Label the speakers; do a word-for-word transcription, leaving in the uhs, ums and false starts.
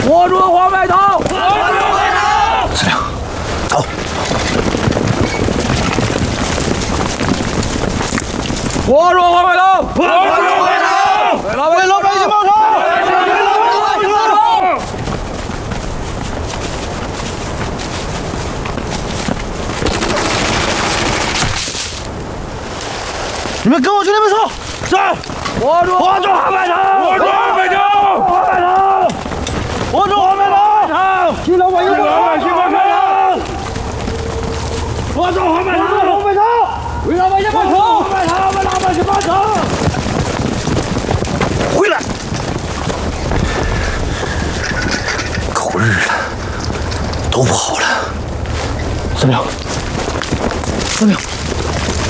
Speaker 1: 握住黄白头！握住
Speaker 2: 黄白头！
Speaker 3: 司令，走。
Speaker 1: 握住黄白头！
Speaker 2: 握住黄白头！
Speaker 1: 为老百姓报仇！为老百姓报仇！
Speaker 3: 你们跟我去那边冲！
Speaker 2: 是。
Speaker 1: 握住
Speaker 2: 握住黄白头！